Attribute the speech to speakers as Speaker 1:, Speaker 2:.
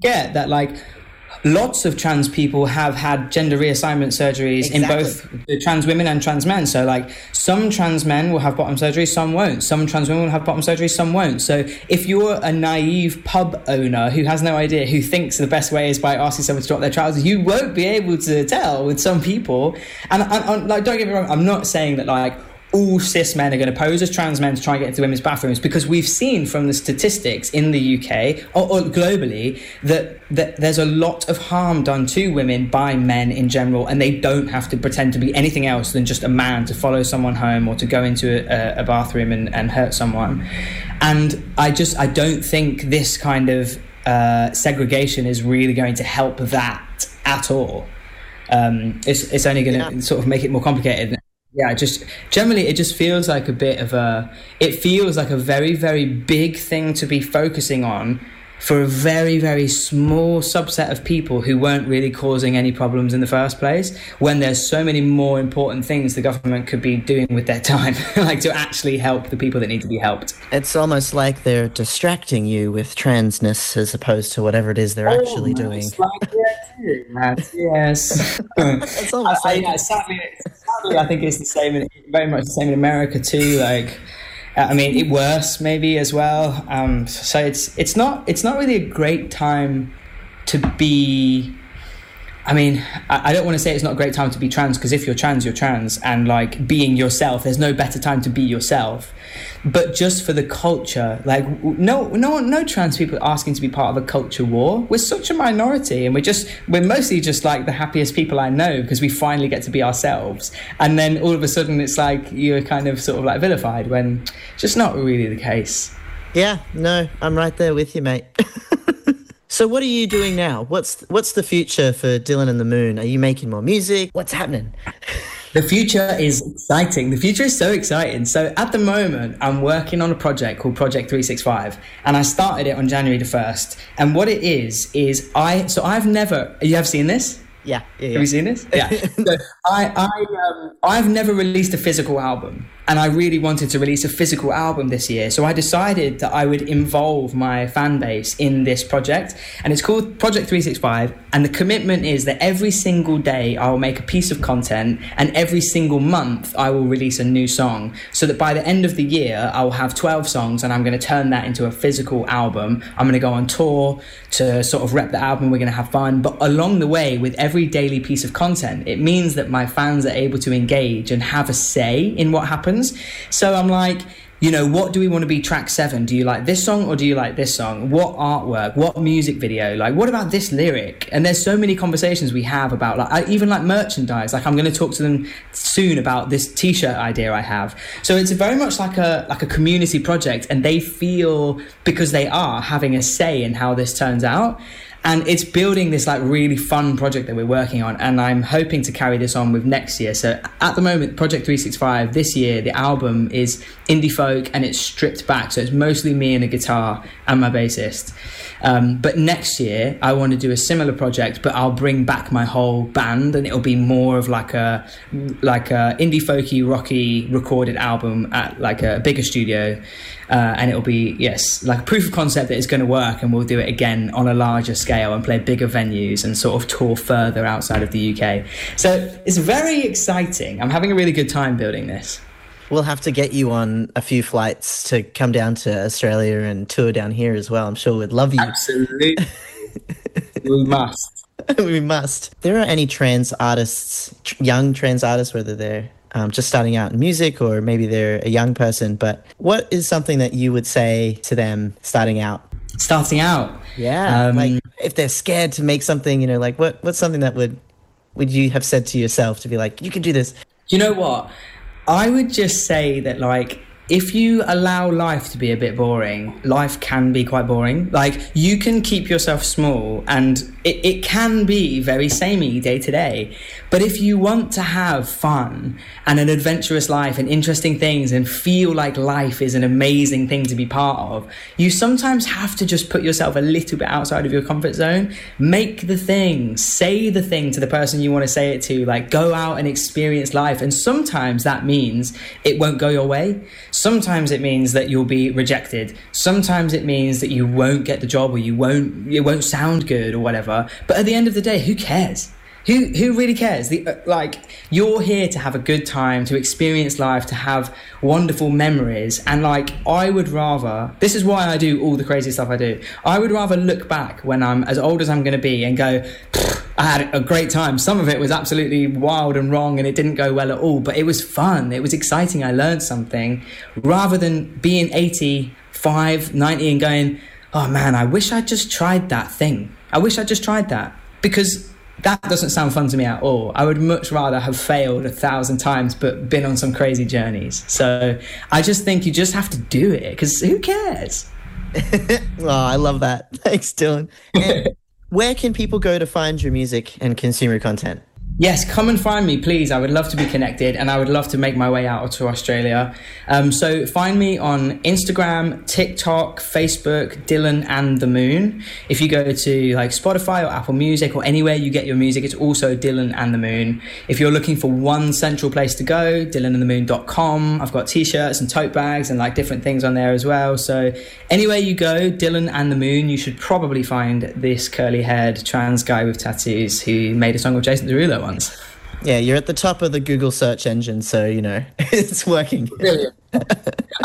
Speaker 1: forget that, like, lots of trans people have had gender reassignment surgeries in both the trans women and trans men. So, like, some trans men will have bottom surgery, some won't. Some trans women will have bottom surgery, some won't. So if you're a naive pub owner who has no idea, who thinks the best way is by asking someone to drop their trousers, you won't be able to tell with some people. And like, don't get me wrong, I'm not saying that, like, all cis men are going to pose as trans men to try and get into women's bathrooms, because we've seen from the statistics in the UK or globally that there's a lot of harm done to women by men in general, and they don't have to pretend to be anything else than just a man to follow someone home or to go into a bathroom and hurt someone. And I don't think this kind of segregation is really going to help that at all. It's only going to sort of make it more complicated. Yeah, just generally it just feels like a very, very big thing to be focusing on for a very, very small subset of people who weren't really causing any problems in the first place, when there's so many more important things the government could be doing with their time, like to actually help the people that need to be helped.
Speaker 2: It's almost like they're distracting you with transness as opposed to whatever it is they're actually doing.
Speaker 1: Yes.
Speaker 2: It's almost like...
Speaker 1: Sadly, I think it's the same, very much the same in America too. Like, I mean, worse maybe as well. So it's not really a great time to be. I mean, I don't want to say it's not a great time to be trans, because if you're trans, and like being yourself, there's no better time to be yourself. But just for the culture, like no trans people are asking to be part of a culture war. We're such a minority, and we're mostly just like the happiest people I know, because we finally get to be ourselves. And then all of a sudden it's like you're kind of sort of like vilified, when it's just not really the case.
Speaker 2: Yeah, no, I'm right there with you, mate. So what are you doing now? What's the future for Dylan and the Moon? Are you making more music? What's happening?
Speaker 1: The future is exciting. The future is so exciting. So at the moment, I'm working on a project called Project 365, and I started it on January the 1st. And what it is I've never... You have seen this?
Speaker 2: Yeah.
Speaker 1: Have you seen this? Yeah. So I've never released a physical album, and I really wanted to release a physical album this year. So I decided that I would involve my fan base in this project, and it's called Project 365. And the commitment is that every single day I will make a piece of content, and every single month I will release a new song, so that by the end of the year I will have 12 songs, and I'm going to turn that into a physical album. I'm going to go on tour to sort of rep the album. We're going to have fun, but along the way, with every daily piece of content, it means that my fans are able to engage and have a say in what happens. So I'm like, what do we want to be track 7? Do you like this song or do you like this song? What artwork? What music video? Like, what about this lyric? And there's so many conversations we have about, like, even like merchandise. Like, I'm going to talk to them soon about this t-shirt idea I have. So it's very much like a community project, and they feel, because they are having a say in how this turns out. And it's building this like really fun project that we're working on, and I'm hoping to carry this on with next year. So at the moment, Project 365 this year, the album is indie folk and it's stripped back, so it's mostly me and a guitar and my bassist. But next year I want to do a similar project, but I'll bring back my whole band, and it'll be more of like a indie folky rocky recorded album at like a bigger studio. And it'll be, like a proof of concept that it's going to work, and we'll do it again on a larger scale and play bigger venues and sort of tour further outside of the UK. So it's very exciting. I'm having a really good time building this.
Speaker 2: We'll have to get you on a few flights to come down to Australia and tour down here as well. I'm sure we'd love you.
Speaker 1: Absolutely. We must.
Speaker 2: We must. There are any trans artists, young trans artists, whether they're just starting out in music or maybe they're a young person, but what is something that you would say to them starting out?
Speaker 1: Yeah.
Speaker 2: Like if they're scared to make something, like what's something that would you have said to yourself to be like, you can do this?
Speaker 1: You know what? I would just say that, like, if you allow life to be a bit boring, life can be quite boring. Like, you can keep yourself small, and it can be very samey day to day. But if you want to have fun and an adventurous life and interesting things and feel like life is an amazing thing to be part of, you sometimes have to just put yourself a little bit outside of your comfort zone. Make the thing, say the thing to the person you want to say it to, like, go out and experience life. And sometimes that means it won't go your way. Sometimes it means that you'll be rejected. Sometimes it means that you won't get the job, or it won't sound good or whatever. But at the end of the day, who cares? Who really cares? You're here to have a good time, to experience life, to have wonderful memories. And I would rather, this is why I do all the crazy stuff I do. I would rather look back when I'm as old as I'm going to be and go, I had a great time. Some of it was absolutely wild and wrong and it didn't go well at all, but it was fun. It was exciting. I learned something, rather than being 85, 90 and going, oh man, I wish I'd just tried that thing. I wish I'd just tried that, because that doesn't sound fun to me at all. I would much rather have failed 1,000 times but been on some crazy journeys. So I just think you just have to do it, because who cares?
Speaker 2: Oh, I love that. Thanks, Dylan. And where can people go to find your music and consumer content?
Speaker 1: Yes, come and find me, please. I would love to be connected, and I would love to make my way out to Australia. So find me on Instagram, TikTok, Facebook, Dylan and the Moon. If you go to Spotify or Apple Music or anywhere you get your music, it's also Dylan and the Moon. If you're looking for one central place to go, dylanandthemoon.com. I've got t-shirts and tote bags and different things on there as well. So anywhere you go, Dylan and the Moon, you should probably find this curly-haired trans guy with tattoos who made a song with Jason Derulo once.
Speaker 2: Yeah, you're at the top of the Google search engine, so, it's working.
Speaker 1: Brilliant.